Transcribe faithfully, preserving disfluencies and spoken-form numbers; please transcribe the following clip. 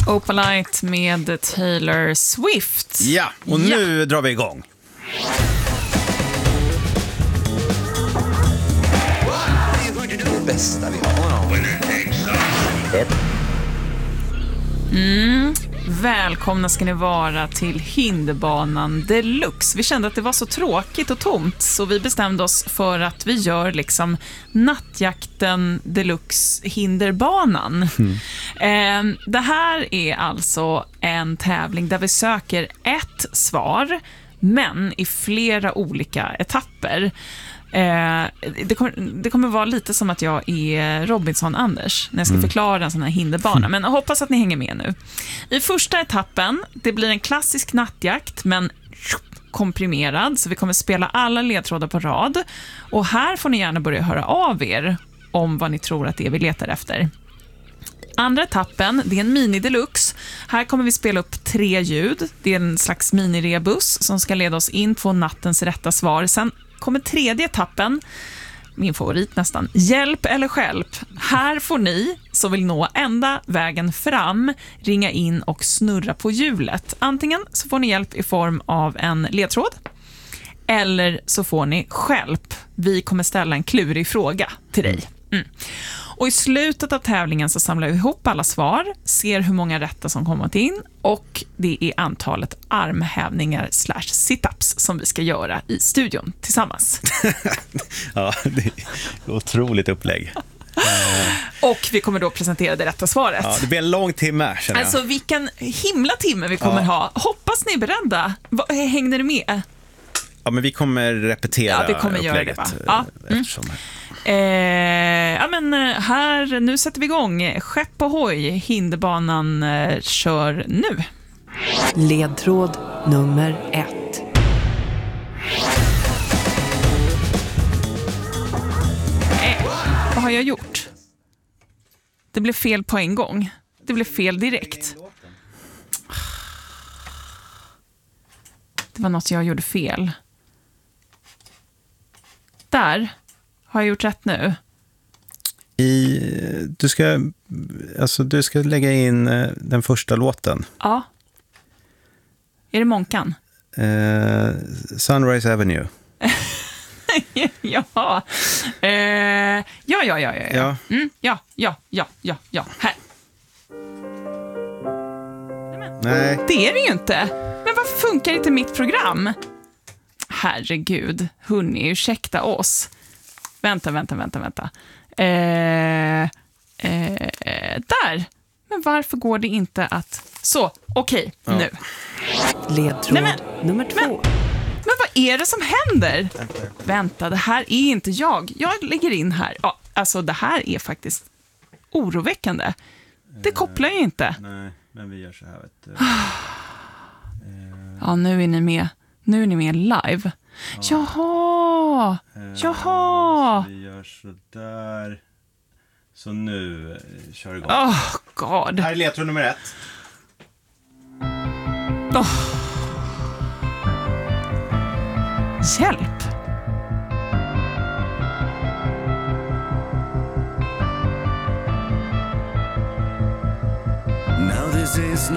Opalite med Taylor Swift. Ja, och nu ja. drar vi igång. Det bästa vi har. Mm. Välkomna ska ni vara till Hinderbanan Deluxe. Vi kände att det var så tråkigt och tomt, så vi bestämde oss för att vi gör liksom nattjakten Deluxe Hinderbanan. Mm. Eh, det här är alltså en tävling där vi söker ett svar, men i flera olika etapper. Eh, det, kommer, det kommer vara lite som att jag är Robinson-Anders när jag ska mm. förklara en sån här hinderbana. Men jag hoppas att ni hänger med nu. I första etappen, det blir en klassisk nattjakt, men komprimerad. Så vi kommer spela alla ledtrådar på rad. Och här får ni gärna börja höra av er om vad ni tror att det är vi letar efter. Andra etappen, det är en mini-deluxe. Här kommer vi spela upp tre ljud. Det är en slags mini-rebus som ska leda oss in på nattens rätta svar. Sen kommer tredje etappen, min favorit nästan, hjälp eller stjälp. Här får ni som vill nå ända vägen fram ringa in och snurra på hjulet. Antingen så får ni hjälp i form av en ledtråd, eller så får ni stjälp. Vi kommer ställa en klurig fråga till dig. Mm. Och i slutet av tävlingen så samlar vi ihop alla svar, ser hur många rätta som kommit in, och det är antalet armhävningar slash situps som vi ska göra i studion tillsammans. Ja, det är otroligt upplägg. Och vi kommer då presentera det rätta svaret. Ja, det blir en lång timme, känner jag. Alltså vilken himla timme vi kommer ja. ha. Hoppas ni är beredda. Hängde ni med? Ja, men vi kommer repetera ja, vi kommer upplägget. Göra det, va? Ja. Mm. Eh, ja, men här, nu sätter vi igång. Skepp ohoj, hinderbanan eh, kör nu. Ledtråd nummer ett. Eh, vad har jag gjort? Det blev fel på en gång. Det blev fel direkt. Det var något jag gjorde fel. Där. Har jag gjort rätt nu? I, du, ska, alltså, du ska lägga in uh, den första låten. Ja. Är det Månkan? Uh, Sunrise Avenue. ja. Uh, ja. Ja, ja, ja. Ja. Ja. Mm, ja, ja, ja, ja, ja. Här. Nej. Det är det ju inte. Men varför funkar inte mitt program? Herregud. Hörni, ursäkta oss. Vänta, vänta, vänta, vänta. Eh, eh, där. Men varför går det inte att... Så, okej, okay, ja. nu. Ledtråd Nej, men, nummer två. Men, men vad är det som händer? Vänta. vänta, det här är inte jag. Jag lägger in här. Ja, alltså, det här är faktiskt oroväckande. Det kopplar ju inte. Nej, men vi gör så här. Vet du. Ja, nu är ni med. Nu är ni med live. Ja. Jaha! Eh, Jaha! Så vi gör så där. Så nu eh, kör igång. Oh, God. Här är ledtråd nummer ett. Oh. Hjälp! Now this is